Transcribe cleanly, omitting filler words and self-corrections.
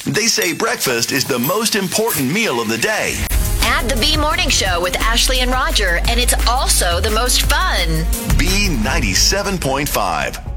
They say breakfast is the most important meal of the day. Add the B Morning Show with Ashley and Roger, and it's also the most fun. B97.5.